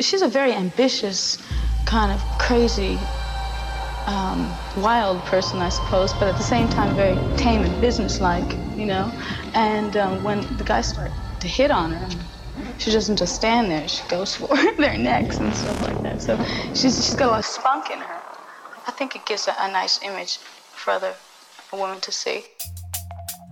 she's a very ambitious, kind of crazy, wild person, I suppose, but at the same time very tame and businesslike, you know? And when the guys start to hit on her, she doesn't just stand there, she goes for their necks and stuff like that. So she's got a lot of spunk in her. I think it gives a nice image for other women to see.